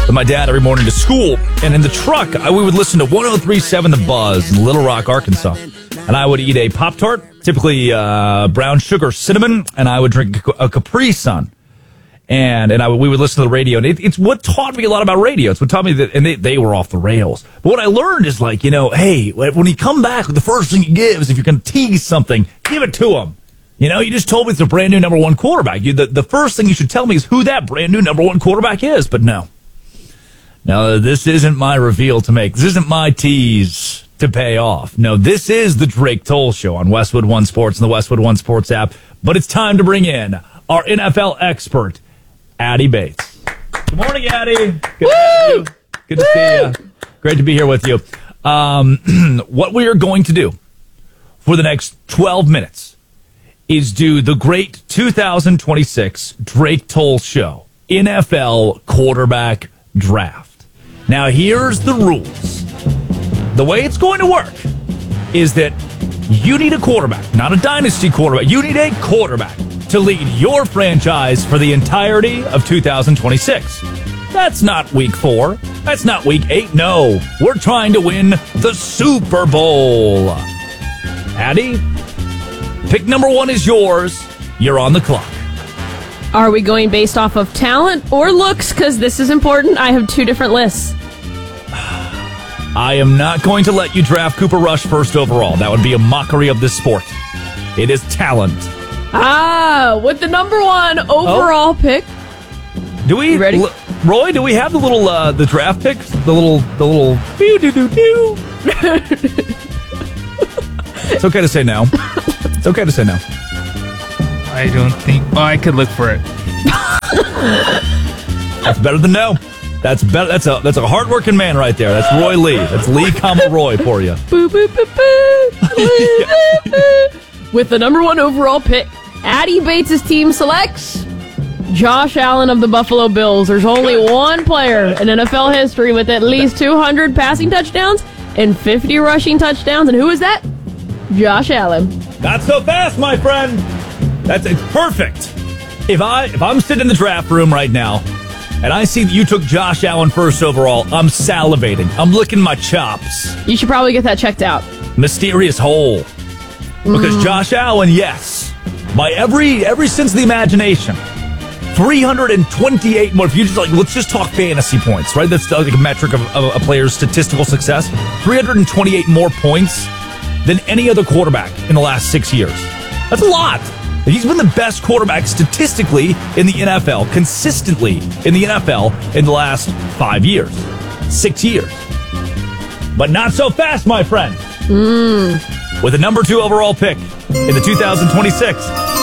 with my dad every morning to school. And in the truck, we would listen to 103.7 The Buzz in Little Rock, Arkansas. And I would eat a Pop-Tart, typically brown sugar cinnamon, and I would drink a Capri Sun. And we would listen to the radio, and it's what taught me a lot about radio. It's what taught me that, and they were off the rails. But what I learned is like, hey, when you come back, the first thing you give is if you're going to tease something, give it to them. You just told me it's a brand new number one quarterback. The first thing you should tell me is who that brand new number one quarterback is. But no, this isn't my reveal to make. This isn't my tease to pay off. No, this is the Drake Toll Show on Westwood One Sports and the Westwood One Sports app. But it's time to bring in our NFL expert, Addy Bates. Good morning, Addy. Good to have you. Good to see you. Great to be here with you. What we are going to do for the next 12 minutes is do the great 2026 Drake Toll Show NFL quarterback draft. Now, here's the rules. The way it's going to work is that you need a quarterback, not a dynasty quarterback. You need a quarterback to lead your franchise for the entirety of 2026. That's not week 4. That's not week 8. No, we're trying to win the Super Bowl. Addy, pick number 1 is yours. You're on the clock. Are we going based off of talent or looks? Because this is important. I have 2 different lists. I am not going to let you draft Cooper Rush first overall. That would be a mockery of this sport. It is talent. With the number 1 overall pick. Do we? You ready? Roy, do we have the little the draft picks? The little do. It's okay to say no. It's okay to say no. I don't think. Oh, I could look for it. That's better than no. That's better. That's a hardworking man right there. That's Roy Lee. That's Lee, Roy for you. Boo, boo, boo, boo. With the number 1 overall pick, Addy Bates' team selects Josh Allen of the Buffalo Bills. There's only one player in NFL history with at least 200 passing touchdowns and 50 rushing touchdowns. And who is that? Josh Allen. Not so fast, my friend. It's perfect. If I'm sitting in the draft room right now and I see that you took Josh Allen first overall, I'm salivating. I'm licking my chops. You should probably get that checked out. Mysterious hole. Because Josh Allen, yes, by every sense of the imagination, 328 more. If you let's just talk fantasy points, right? That's like a metric of a player's statistical success. 328 more points than any other quarterback in the last 6 years. That's a lot. He's been the best quarterback statistically in the NFL, consistently in the NFL in the last 5 years, 6 years. But not so fast, my friend. With the number 2 overall pick in the 2026.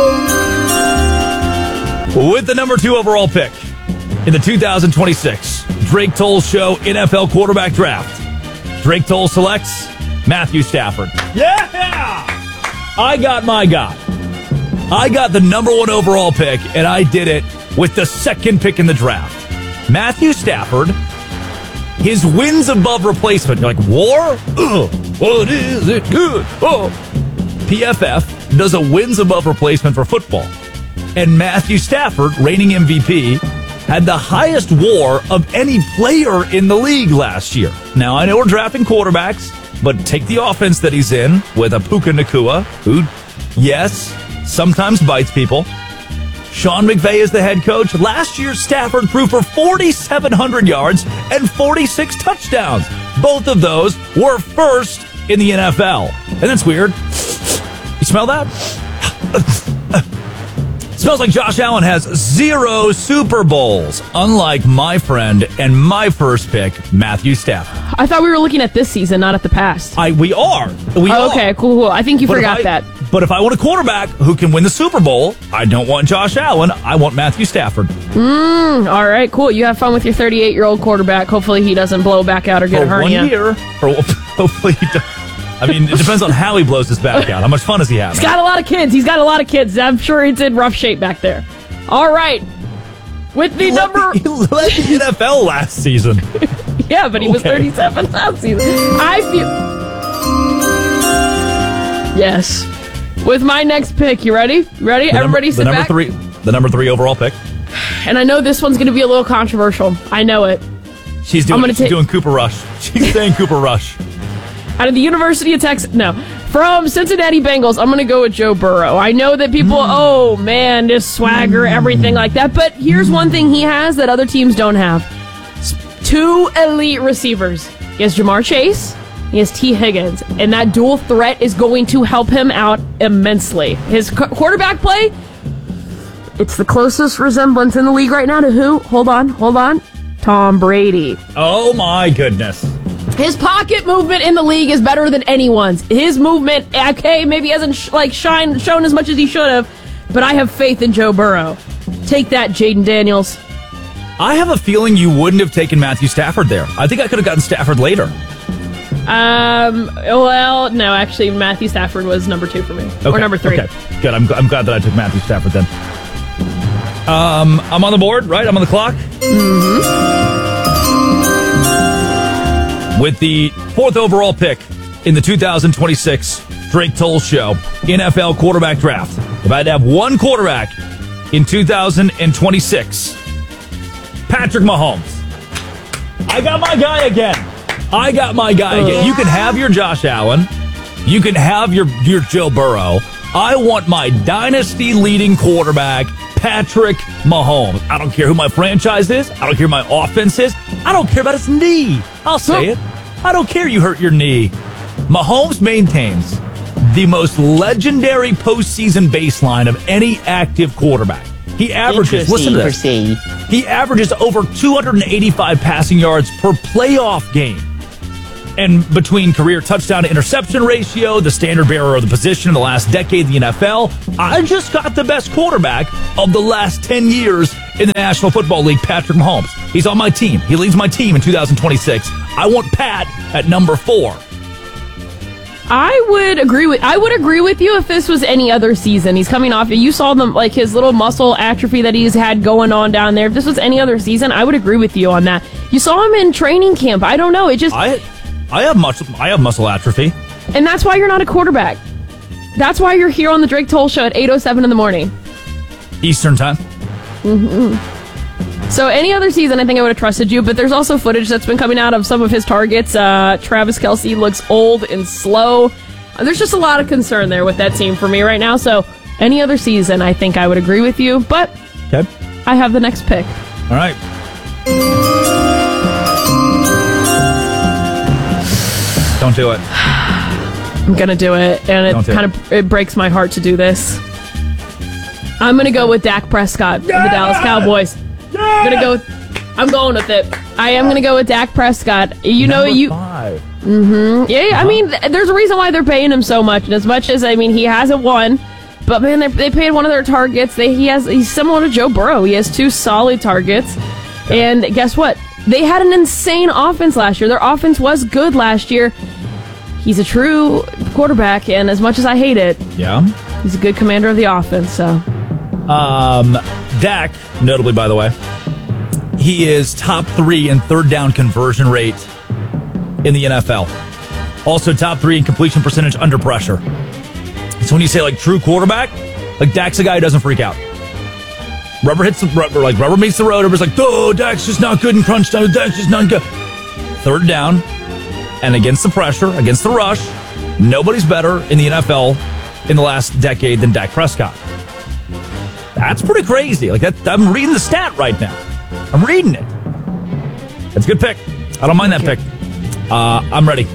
With the number 2 overall pick in the 2026 Drake Toll Show NFL quarterback draft, Drake Toll selects Matthew Stafford. Yeah! I got my guy. I got the number 1 overall pick, and I did it with the 2nd pick in the draft. Matthew Stafford, his wins above replacement. You're like, WAR? What is it good? Oh. PFF does a wins above replacement for football. And Matthew Stafford, reigning MVP, had the highest WAR of any player in the league last year. Now, I know we're drafting quarterbacks, but take the offense that he's in with a Puka Nacua, who, yes, sometimes bites people. Sean McVay is the head coach. Last year, Stafford threw for 4,700 yards and 46 touchdowns. Both of those were first in the NFL. And that's weird. You smell that? Smells like Josh Allen has 0 Super Bowls, unlike my friend and my first pick, Matthew Stafford. I thought we were looking at this season, not at the past. We are. Okay, cool. I think you forgot that. But if I want a quarterback who can win the Super Bowl, I don't want Josh Allen. I want Matthew Stafford. All right, cool. You have fun with your 38-year-old quarterback. Hopefully he doesn't blow back out or get a hernia. 1 year. Hopefully he does. I mean, it depends on how he blows his back out. How much fun is he having? He's got a lot of kids. I'm sure he's in rough shape back there. All right. With the He led the NFL last season. Yeah, but he was 37 last season. I feel... Yes. With my next pick, you ready? Everybody sit back. The number 3 overall pick. And I know this one's going to be a little controversial. I know it. She's doing Cooper Rush. She's saying Cooper Rush. Out of the University of Texas, no. From Cincinnati Bengals, I'm going to go with Joe Burrow. I know that people, oh man, this swagger, everything like that. But here's one thing he has that other teams don't have. 2 elite receivers. He has Jamar Chase. He has T. Higgins. And that dual threat is going to help him out immensely. His quarterback play, it's the closest resemblance in the league right now to who? Hold on. Tom Brady. Oh my goodness. His pocket movement in the league is better than anyone's. His movement, okay, maybe hasn't shown as much as he should have, but I have faith in Joe Burrow. Take that, Jaden Daniels. I have a feeling you wouldn't have taken Matthew Stafford there. I think I could have gotten Stafford later. Well, no, actually, Matthew Stafford was number 2 for me. Okay. Or number 3. Okay, good. I'm glad that I took Matthew Stafford then. I'm on the board, right? I'm on the clock? Mm-hmm. With the 4th overall pick in the 2026 Drake Toll Show NFL quarterback draft. If I had to have one quarterback in 2026, Patrick Mahomes. I got my guy again. You can have your Josh Allen. You can have your Joe Burrow. I want my dynasty leading quarterback, Patrick Mahomes. I don't care who my franchise is. I don't care who my offense is. I don't care about his knee. I'll say it. I don't care you hurt your knee. Mahomes maintains the most legendary postseason baseline of any active quarterback. He averages, listen to this, he averages over 285 passing yards per playoff game. And between career touchdown to interception ratio, the standard bearer of the position in the last decade in the NFL, I just got the best quarterback of the last 10 years in the National Football League, Patrick Mahomes. He's on my team. He leads my team in 2026. I want Pat at number 4. I would agree with you if this was any other season. He's coming off, you saw them, like his little muscle atrophy that he's had going on down there. If this was any other season, I would agree with you on that. You saw him in training camp. I don't know. It just I have muscle atrophy. And that's why you're not a quarterback. That's why you're here on the Drake Toll Show at 8:07 in the morning. Eastern time. Mm-hmm. So any other season, I think I would have trusted you, but there's also footage that's been coming out of some of his targets. Travis Kelce looks old and slow. There's just a lot of concern there with that team for me right now. So any other season, I think I would agree with you, but okay. I have the next pick. All right. Don't do it. I'm going to do it, and it breaks my heart to do this. I'm going to go with Dak Prescott of the Dallas Cowboys. I'm going with it. I am going to go with Dak Prescott. Number 5. Mm-hmm. Yeah, I mean, there's a reason why they're paying him so much, and as much as, he hasn't won, but man, they paid one of their targets. He's similar to Joe Burrow. He has 2 solid targets, and guess what? They had an insane offense last year. Their offense was good last year. He's a true quarterback, and as much as I hate it, he's a good commander of the offense. So, Dak, notably, by the way, he is top 3 in third down conversion rate in the NFL. Also, top 3 in completion percentage under pressure. So when you say true quarterback, Dak's a guy who doesn't freak out. Rubber meets the road. Everybody's like, oh, Dak's just not good in crunch time. Dak's just not good. Third down. And against the pressure, against the rush, nobody's better in the NFL in the last decade than Dak Prescott. That's pretty crazy. I'm reading the stat right now. I'm reading it. That's a good pick. I don't mind that pick. I'm ready.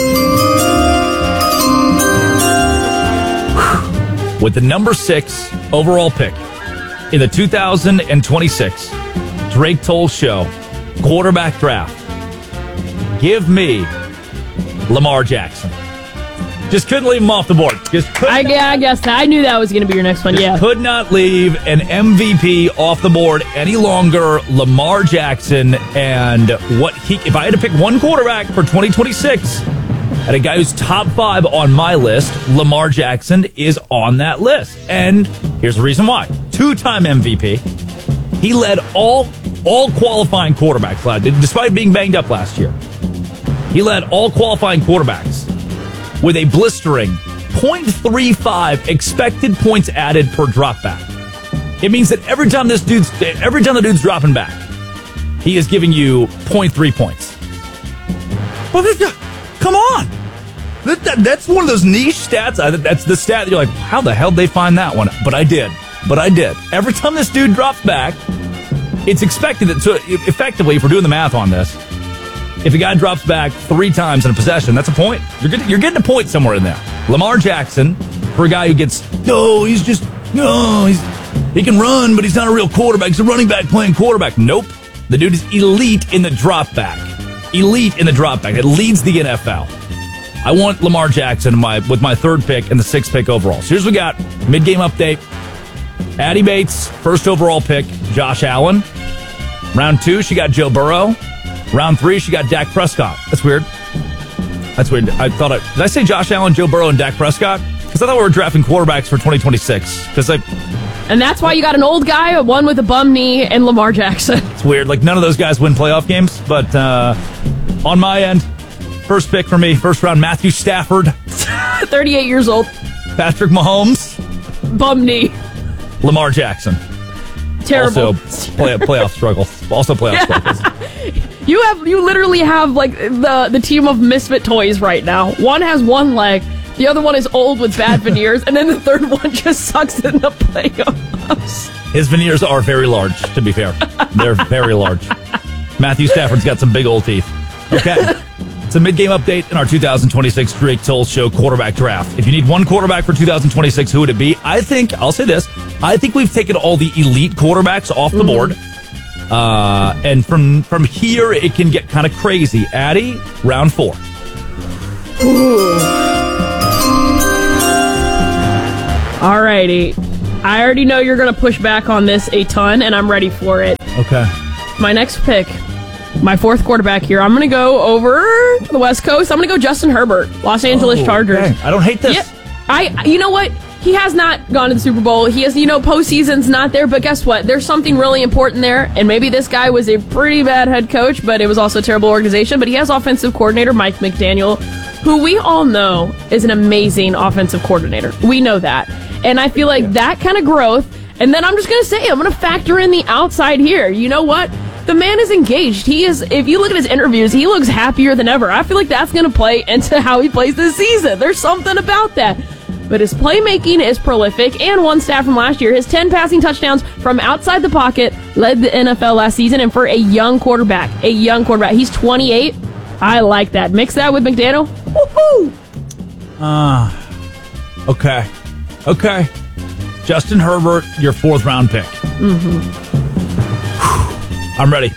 With the number 6 overall pick in the 2026 Drake Toll Show quarterback draft, give me Lamar Jackson. Just couldn't leave him off the board. I guess I knew that was going to be your next one. Yeah, could not leave an MVP off the board any longer. Lamar Jackson, and if I had to pick one quarterback for 2026, and a guy who's top 5 on my list, Lamar Jackson is on that list. And here's the reason why: 2-time MVP. He led all qualifying quarterbacks, despite being banged up last year. He led all qualifying quarterbacks with a blistering 0.35 expected points added per drop back. It means that every time the dude's dropping back, he is giving you 0.3 points. Well, come on. That's one of those niche stats. That's the stat that you're like, how the hell did they find that one? But I did. Every time this dude drops back, it's expected that, so effectively, if we're doing the math on this, if a guy drops back 3 times in a possession, that's a point. You're getting a point somewhere in there. Lamar Jackson, for a guy who gets, he can run, but he's not a real quarterback. He's a running back playing quarterback. Nope. The dude is elite in the drop back. It leads the NFL. I want Lamar Jackson with my 3rd pick and the 6th pick overall. So here's what we got. Mid-game update. Addie Bates, 1st overall pick, Josh Allen. Round 2, she got Joe Burrow. Round 3, she got Dak Prescott. That's weird. Did I say Josh Allen, Joe Burrow, and Dak Prescott? Because I thought we were drafting quarterbacks for 2026. And that's why you got an old guy, one with a bum knee, and Lamar Jackson. It's weird. Like, none of those guys win playoff games. But on my end, 1st pick for me, 1st round, Matthew Stafford. 38 years old. Patrick Mahomes. Bum knee. Lamar Jackson. Terrible. Also, playoff struggles. Struggles. You literally have like the team of misfit toys right now. One has one leg, the other one is old with bad veneers, and then the third one just sucks in the playoffs. His veneers are very large, to be fair. They're very large. Matthew Stafford's got some big old teeth. Okay. It's a mid-game update in our 2026 Drake Toll Show quarterback draft. If you need one quarterback for 2026, who would it be? I'll say this. I think we've taken all the elite quarterbacks off the board. And from here, it can get kind of crazy. Addie, round 4. Alrighty. I already know you're going to push back on this a ton, and I'm ready for it. Okay. My next pick, my 4th quarterback here, I'm going to go over to the West Coast. I'm going to go Justin Herbert, Los Angeles Chargers. Okay. I don't hate this. Yeah, you know what? He has not gone to the Super Bowl. He has, postseason's not there, but guess what? There's something really important there, and maybe this guy was a pretty bad head coach, but it was also a terrible organization, but he has offensive coordinator Mike McDaniel, who we all know is an amazing offensive coordinator. We know that. And I feel like that kind of growth, and then I'm just going to say, I'm going to factor in the outside here. You know what? The man is engaged. He is, if you look at his interviews, he looks happier than ever. I feel like that's going to play into how he plays this season. There's something about that. But his playmaking is prolific, and one stat from last year, his 10 passing touchdowns from outside the pocket led the NFL last season, and for a young quarterback, he's 28. I like that. Mix that with McDaniel. Woohoo! Okay. Justin Herbert, your 4th round pick. I'm ready.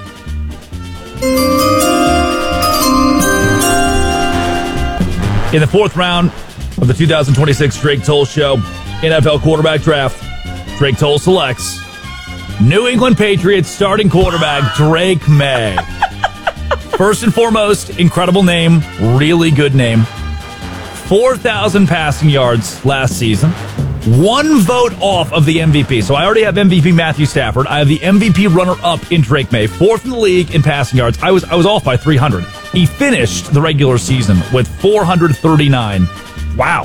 In the 4th round of the 2026 Drake Toll Show NFL quarterback draft, Drake Toll selects New England Patriots starting quarterback Drake May. First and foremost, incredible name, really good name. 4,000 passing yards last season. 1 vote off of the MVP. So I already have MVP Matthew Stafford. I have the MVP runner-up in Drake May. 4th in the league in passing yards. I was off by 300. He finished the regular season with 439. Wow.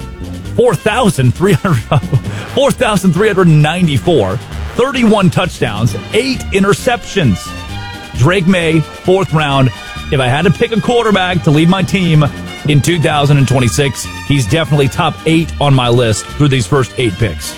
4,394. 31 touchdowns. 8 interceptions. Drake May, 4th round. If I had to pick a quarterback to lead my team in 2026, he's definitely top 8 on my list through these first 8 picks.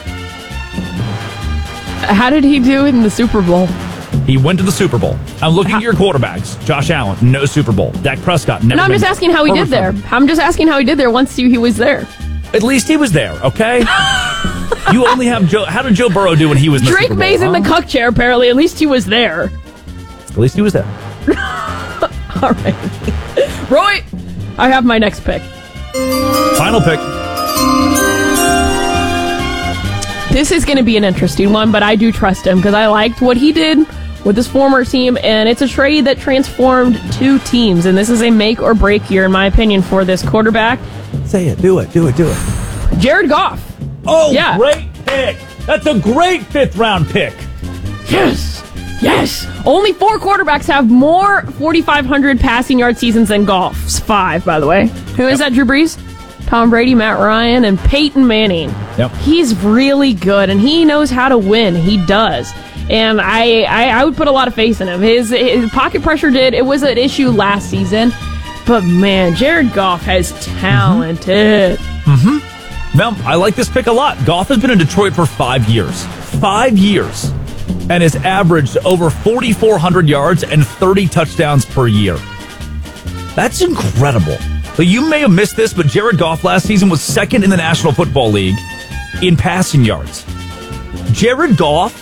How did he do in the Super Bowl? He went to the Super Bowl. I'm looking at your quarterbacks. Josh Allen, no Super Bowl. Dak Prescott, never. No, I'm just asking how he did there. I'm just asking how he did there once he was there. At least he was there, okay? You only have Joe. How did Joe Burrow do when he was in the Super Bowl? Drake May's in the cuck chair, apparently. At least he was there. At least he was there. All right. Roy, I have my next pick. Final pick. This is going to be an interesting one, but I do trust him because I liked what he did with his former team, and it's a trade that transformed 2 teams, and this is a make or break year, in my opinion, for this quarterback. Say it. Do it. Jared Goff. Oh, yeah. Great pick. That's a great 5th round pick. Yes. Only 4 quarterbacks have more 4,500 passing yard seasons than Goff's. 5, by the way. Who is that, Drew Brees? Tom Brady, Matt Ryan, and Peyton Manning. Yep. He's really good, and he knows how to win. He does. And I would put a lot of faith in him. His pocket pressure it was an issue last season. But, man, Jared Goff has talented. Now, I like this pick a lot. Goff has been in Detroit for 5 years. 5 years. And has averaged over 4,400 yards and 30 touchdowns per year. That's incredible. You may have missed this, but Jared Goff last season was second in the National Football League in passing yards. Jared Goff,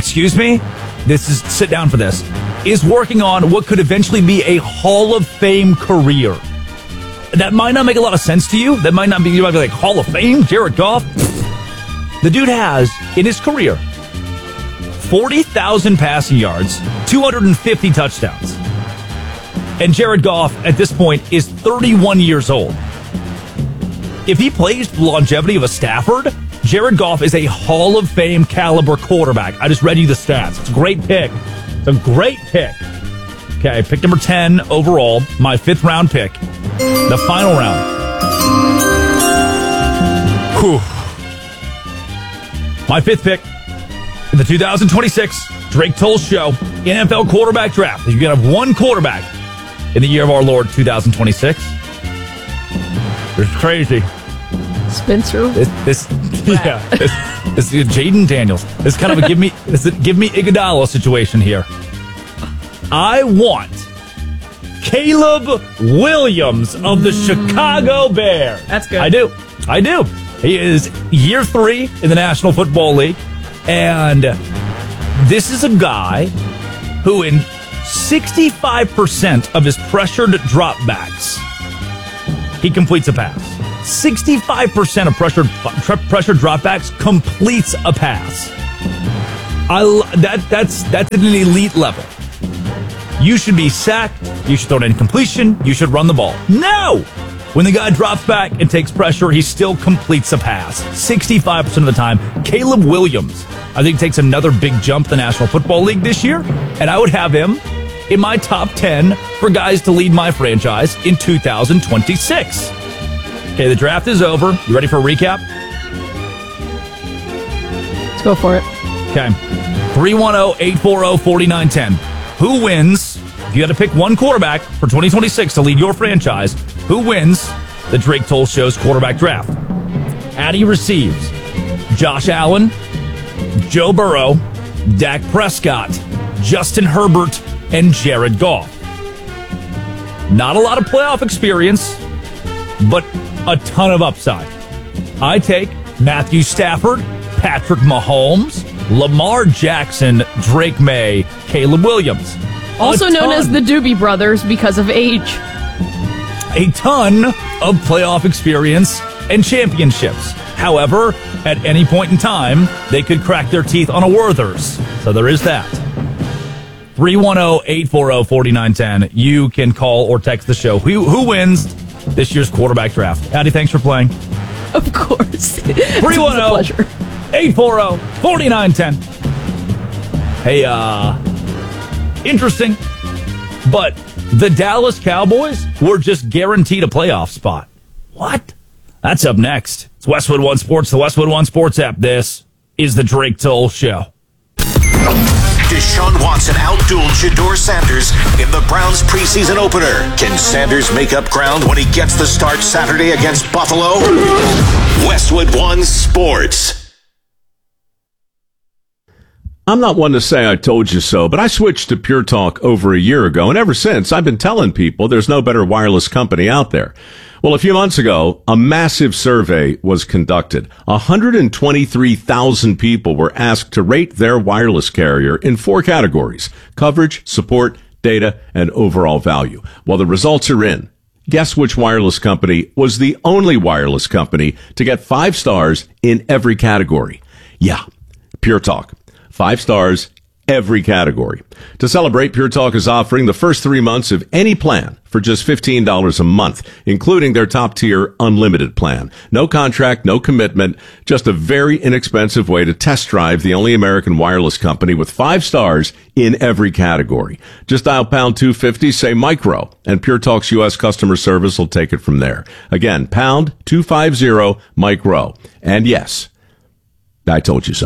sit down for this, is working on what could eventually be a Hall of Fame career. That might not make a lot of sense to you. That might not be, you might be like, Hall of Fame? Jared Goff? The dude has, in his career, 40,000 passing yards, 250 touchdowns. And Jared Goff, at this point, is 31 years old. If he plays the longevity of a Stafford, Jared Goff is a Hall of Fame caliber quarterback. I just read you the stats. It's a great pick. It's a great pick. Okay, pick number 10 overall, my 5th round pick. The final round. Whew. My 5th pick in the 2026 Drake Toll Show NFL quarterback draft. You can have one quarterback in the year of our Lord 2026. It's crazy. Spencer. This Jaden Daniels. This is kind of a give me Iguodala situation here. I want Caleb Williams of the Chicago Bears. That's good. I do. He is year 3 in the National Football League, and this is a guy who in 65% of his pressured dropbacks, he completes a pass. 65% of pressured dropbacks completes a pass. That's at an elite level. You should be sacked. You should throw an incompletion. You should run the ball. No! When the guy drops back and takes pressure, he still completes a pass. 65% of the time. Caleb Williams, I think, takes another big jump in the National Football League this year, and I would have him in my top 10 for guys to lead my franchise in 2026. Okay, the draft is over. You ready for a recap? Let's go for it. Okay. 310-840-4910. Who wins? If you had to pick one quarterback for 2026 to lead your franchise, who wins the Drake Toll Show's quarterback draft? Addy receives Josh Allen, Joe Burrow, Dak Prescott, Justin Herbert, and Jared Goff. Not a lot of playoff experience, but a ton of upside. I take Matthew Stafford, Patrick Mahomes, Lamar Jackson, Drake May, Caleb Williams. Also known as the Doobie Brothers because of age. A ton of playoff experience and championships. However, at any point in time, they could crack their teeth on a Werther's. So there is that. 310-840-4910. You can call or text the show. Who wins this year's quarterback draft? Addy, thanks for playing. Of course. 310-840-4910. Hey, interesting, but the Dallas Cowboys were just guaranteed a playoff spot. What? That's up next. It's Westwood One Sports, the Westwood One Sports app. This is the Drake Toll Show. Deshaun Watson outdueled Shedeur Sanders in the Browns preseason opener. Can Sanders make up ground when he gets the start Saturday against Buffalo? Westwood One Sports. I'm not one to say I told you so, but I switched to Pure Talk over a year ago, and ever since, I've been telling people there's no better wireless company out there. Well, a few months ago, a massive survey was conducted. 123,000 people were asked to rate their wireless carrier in 4 categories: coverage, support, data, and overall value. Well, the results are in. Guess which wireless company was the only wireless company to get 5 stars in every category? Yeah, Pure Talk. 5 stars, every category. To celebrate, Pure Talk is offering the first 3 months of any plan for just $15 a month, including their top-tier unlimited plan. No contract, no commitment, just a very inexpensive way to test drive the only American wireless company with 5 stars in every category. Just dial pound 250, say micro, and Pure Talk's U.S. customer service will take it from there. Again, pound 250 micro. And yes, I told you so.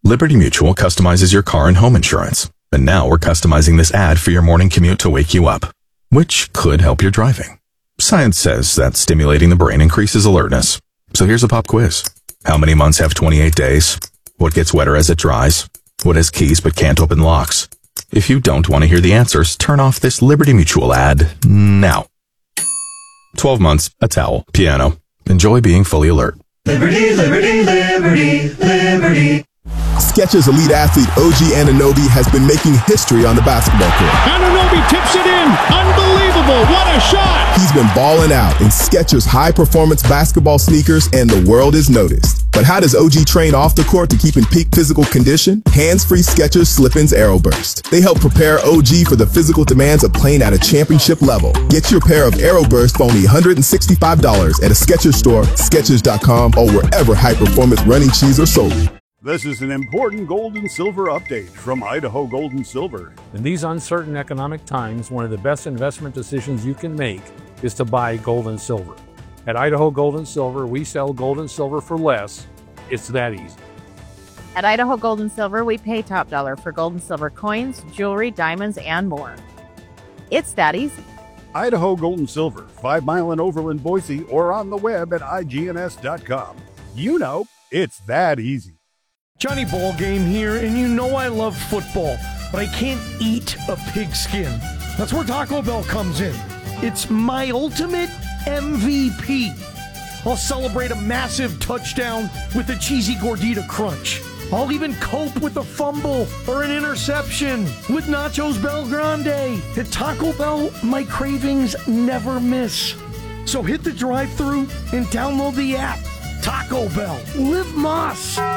Liberty Mutual customizes your car and home insurance. And now we're customizing this ad for your morning commute to wake you up, which could help your driving. Science says that stimulating the brain increases alertness. So here's a pop quiz. How many months have 28 days? What gets wetter as it dries? What has keys but can't open locks? If you don't want to hear the answers, turn off this Liberty Mutual ad now. 12 months, a towel, piano. Enjoy being fully alert. Liberty, liberty, liberty, liberty. Skechers elite athlete OG Anunoby has been making history on the basketball court. Anunoby tips it in. Unbelievable. What a shot. He's been balling out in Skechers high-performance basketball sneakers, and the world is noticed. But how does OG train off the court to keep in peak physical condition? Hands-free Skechers Slip-ins Aeroburst. They help prepare OG for the physical demands of playing at a championship level. Get your pair of Aeroburst for only $165 at a Skechers store, Skechers.com, or wherever high-performance running shoes are sold. This is an important gold and silver update from Idaho Gold and Silver. In these uncertain economic times, one of the best investment decisions you can make is to buy gold and silver. At Idaho Gold and Silver, we sell gold and silver for less. It's that easy. At Idaho Gold and Silver, we pay top dollar for gold and silver coins, jewelry, diamonds, and more. It's that easy. Idaho Gold and Silver, 5 Mile and Overland, Boise, or on the web at igns.com. You know, it's that easy. Johnny Ballgame here, and you know I love football, but I can't eat a pigskin. That's where Taco Bell comes in. It's my ultimate MVP. I'll celebrate a massive touchdown with a cheesy gordita crunch. I'll even cope with a fumble or an interception with Nachos Belgrande. At Taco Bell, my cravings never miss. So hit the drive-thru and download the app. Taco Bell. Live Moss.